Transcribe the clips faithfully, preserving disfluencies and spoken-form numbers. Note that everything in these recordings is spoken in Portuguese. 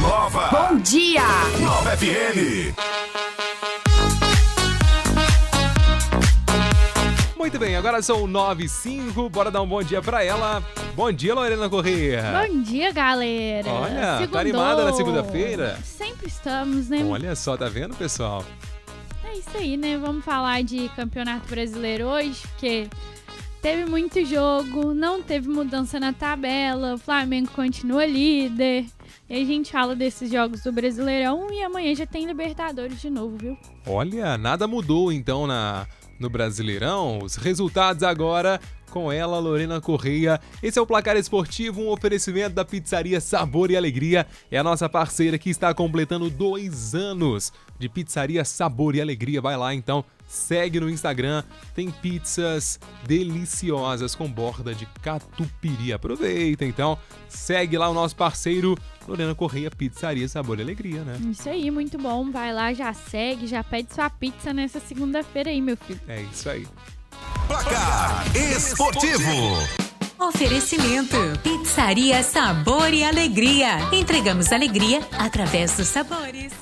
nova. Bom dia. Nova F M. Muito bem, agora são nove e cinco, bora dar um bom dia pra ela. Bom dia, Lorena Corrêa. Bom dia, galera. Olha, Segundou. tá animada na segunda-feira? Sempre estamos, né? Olha só, tá vendo, pessoal? É isso aí, né? Vamos falar de Campeonato Brasileiro hoje, porque teve muito jogo, não teve mudança na tabela, o Flamengo continua líder. E a gente fala desses jogos do Brasileirão e amanhã já tem Libertadores de novo, viu? Olha, nada mudou então na, no Brasileirão. Os resultados agora com ela, Lorena Corrêa. Esse é o Placar Esportivo, um oferecimento da Pizzaria Sabor e Alegria. É a nossa parceira que está completando dois anos de Pizzaria Sabor e Alegria. Vai lá então, segue no Instagram, tem pizzas deliciosas com borda de catupiry. Aproveita então, segue lá o nosso parceiro Lorena Corrêa, Pizzaria Sabor e Alegria, né? Isso aí, muito bom. Vai lá, já segue, já pede sua pizza nessa segunda-feira aí, meu filho. É isso aí. Placar Esportivo. Oferecimento: Pizzaria Sabor e Alegria. Entregamos alegria através dos sabores.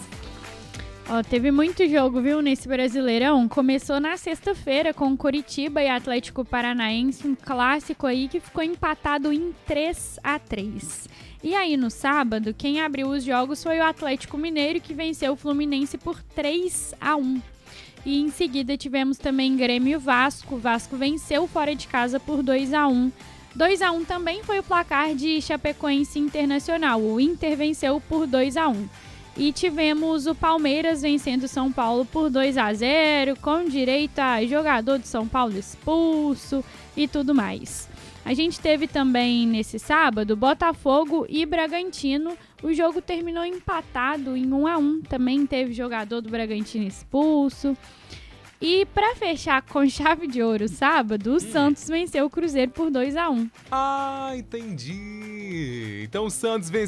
Ó, teve muito jogo, viu, nesse Brasileirão. Começou na sexta-feira com Coritiba e Atlético Paranaense, um clássico aí que ficou empatado em três a três. E aí, no sábado, quem abriu os jogos foi o Atlético Mineiro, que venceu o Fluminense por três a um. E em seguida tivemos também Grêmio e Vasco. O Vasco venceu fora de casa por dois a um. dois a um também foi o placar de Chapecoense Internacional. O Inter venceu por dois a um. E tivemos o Palmeiras vencendo o São Paulo por dois a zero, com direito a jogador do São Paulo expulso e tudo mais. A gente teve também nesse sábado Botafogo e Bragantino. O jogo terminou empatado em um a um. Também teve jogador do Bragantino expulso. E para fechar com chave de ouro sábado, o hum. Santos venceu o Cruzeiro por dois a um. Ah, entendi. Então o Santos venceu